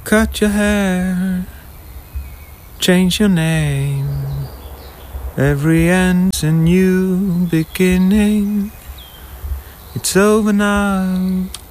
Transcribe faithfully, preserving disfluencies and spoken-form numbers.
Cut your hair, change your name. Every end's a new beginning. It's over now.